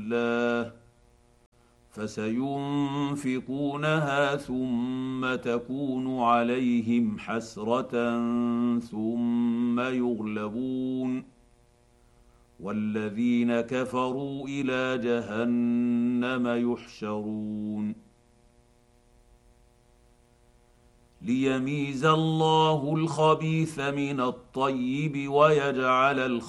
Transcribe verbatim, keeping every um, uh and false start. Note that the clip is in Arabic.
الله فسينفقونها ثم تكون عليهم حسره ثم يغلبون والذين كفروا الى جهنم يحشرون ليميز الله الخبيث من الطيب ويجعل الخبيث